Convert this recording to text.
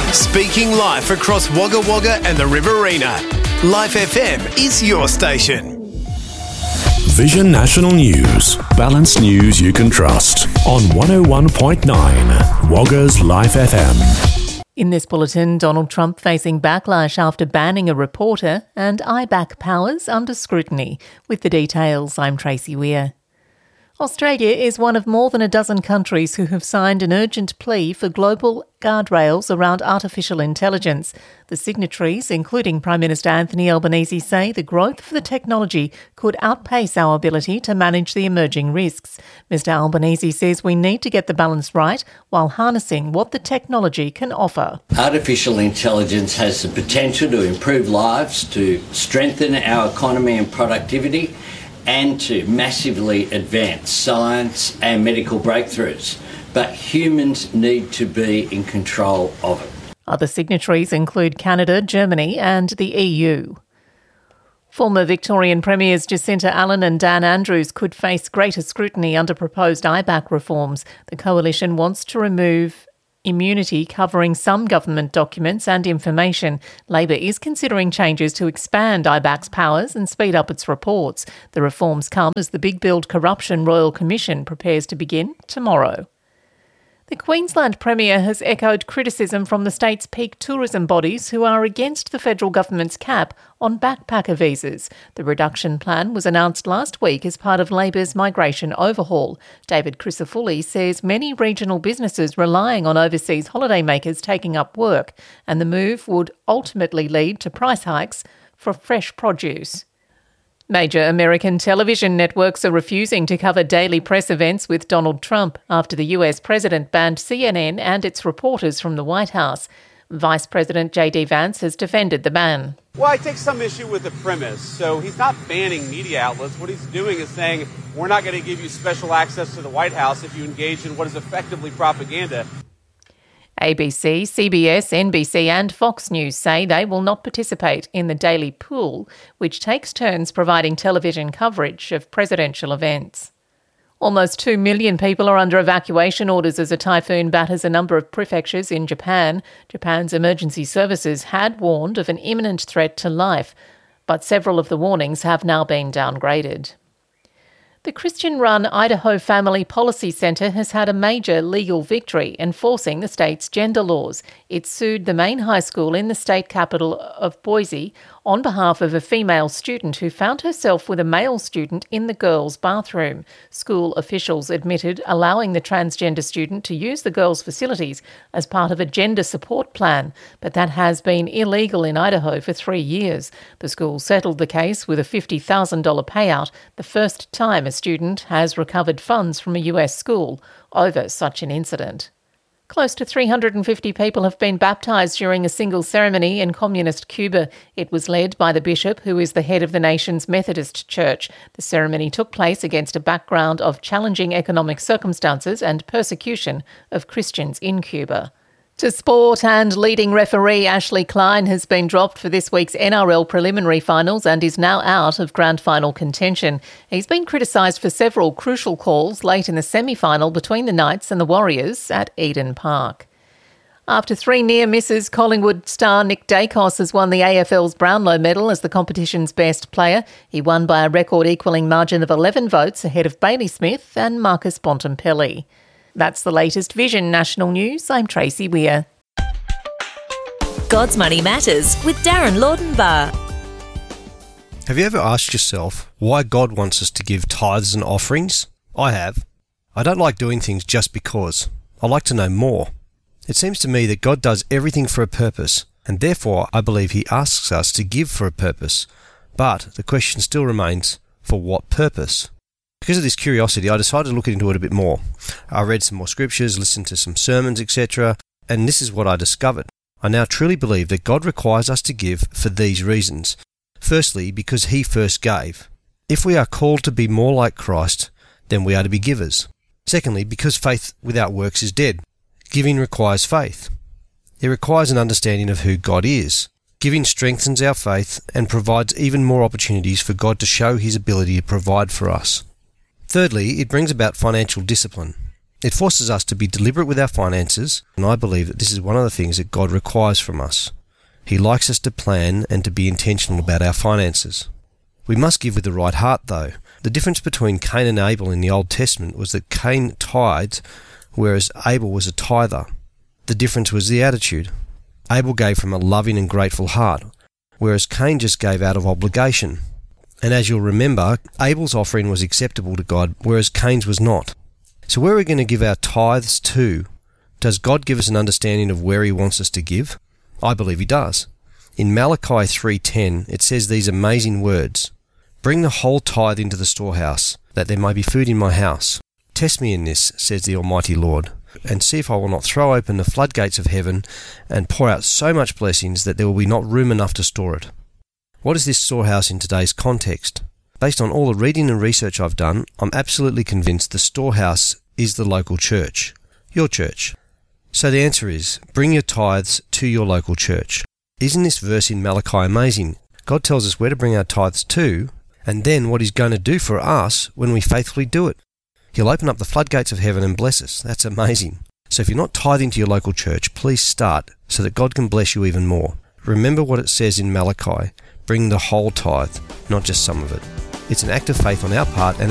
Speaking live across Wagga Wagga and the Riverina. Life FM is your station. Vision National News. Balanced news you can trust. On 101.9 Wagga's Life FM. In this bulletin, Donald Trump facing backlash after banning a reporter and IBAC powers under scrutiny. With the details, I'm Tracy Weir. Australia is one of more than a dozen countries who have signed an urgent plea for global guardrails around artificial intelligence. The signatories, including Prime Minister Anthony Albanese, say the growth of the technology could outpace our ability to manage the emerging risks. Mr Albanese says we need to get the balance right while harnessing what the technology can offer. Artificial intelligence has the potential to improve lives, to strengthen our economy and productivity, and to massively advance science and medical breakthroughs. But humans need to be in control of it. Other signatories include Canada, Germany and the EU. Former Victorian Premiers Jacinta Allan and Dan Andrews could face greater scrutiny under proposed IBAC reforms. The coalition wants to remove immunity covering some government documents and information. Labor is considering changes to expand IBAC's powers and speed up its reports. The reforms come as the Big Build Corruption Royal Commission prepares to begin tomorrow. The Queensland Premier has echoed criticism from the state's peak tourism bodies who are against the federal government's cap on backpacker visas. The reduction plan was announced last week as part of Labor's migration overhaul. David Crisafulli says many regional businesses relying on overseas holidaymakers taking up work, and the move would ultimately lead to price hikes for fresh produce. Major American television networks are refusing to cover daily press events with Donald Trump after the US president banned CNN and its reporters from the White House. Vice President J.D. Vance has defended the ban. Well, I take some issue with the premise. So he's not banning media outlets. What he's doing is saying, we're not going to give you special access to the White House if you engage in what is effectively propaganda. ABC, CBS, NBC and Fox News say they will not participate in the daily pool, which takes turns providing television coverage of presidential events. Almost 2 million people are under evacuation orders as a typhoon batters a number of prefectures in Japan. Japan's emergency services had warned of an imminent threat to life, but several of the warnings have now been downgraded. The Christian-run Idaho Family Policy Centre has had a major legal victory enforcing the state's gender laws. It sued the main high school in the state capital of Boise on behalf of a female student who found herself with a male student in the girls' bathroom. School officials admitted allowing the transgender student to use the girls' facilities as part of a gender support plan, but that has been illegal in Idaho for 3 years. The school settled the case with a $50,000 payout, the first time a student has recovered funds from a US school over such an incident. Close to 350 people have been baptised during a single ceremony in communist Cuba. It was led by the bishop, who is the head of the nation's Methodist Church. The ceremony took place against a background of challenging economic circumstances and persecution of Christians in Cuba. To sport, and leading referee Ashley Klein has been dropped for this week's NRL preliminary finals and is now out of grand final contention. He's been criticised for several crucial calls late in the semi-final between the Knights and the Warriors at Eden Park. After 3 near misses, Collingwood star Nick Dacos has won the AFL's Brownlow medal as the competition's best player. He won by a record-equalling margin of 11 votes ahead of Bailey Smith and Marcus Bontempelli. That's the latest Vision National News. I'm Tracy Weir. God's Money Matters with Darren Laudenbar. Have you ever asked yourself why God wants us to give tithes and offerings? I have. I don't like doing things just because. I like to know more. It seems to me that God does everything for a purpose, and therefore I believe He asks us to give for a purpose. But the question still remains, for what purpose? Because of this curiosity, I decided to look into it a bit more. I read some more scriptures, listened to some sermons, etc., and this is what I discovered. I now truly believe that God requires us to give for these reasons. Firstly, because He first gave. If we are called to be more like Christ, then we are to be givers. Secondly, because faith without works is dead. Giving requires faith. It requires an understanding of who God is. Giving strengthens our faith and provides even more opportunities for God to show His ability to provide for us. Thirdly, it brings about financial discipline. It forces us to be deliberate with our finances, and I believe that this is one of the things that God requires from us. He likes us to plan and to be intentional about our finances. We must give with the right heart, though. The difference between Cain and Abel in the Old Testament was that Cain tithed, whereas Abel was a tither. The difference was the attitude. Abel gave from a loving and grateful heart, whereas Cain just gave out of obligation. And as you'll remember, Abel's offering was acceptable to God, whereas Cain's was not. So where are we going to give our tithes to? Does God give us an understanding of where he wants us to give? I believe he does. In Malachi 3:10, it says these amazing words, "Bring the whole tithe into the storehouse, that there may be food in my house. Test me in this, says the Almighty Lord, and see if I will not throw open the floodgates of heaven and pour out so much blessings that there will be not room enough to store it." What is this storehouse in today's context? Based on all the reading and research I've done, I'm absolutely convinced the storehouse is the local church, your church. So the answer is, bring your tithes to your local church. Isn't this verse in Malachi amazing? God tells us where to bring our tithes to, and then what he's going to do for us when we faithfully do it. He'll open up the floodgates of heaven and bless us. That's amazing. So if you're not tithing to your local church, please start so that God can bless you even more. Remember what it says in Malachi, bring the whole tithe, not just some of it. It's an act of faith on our part and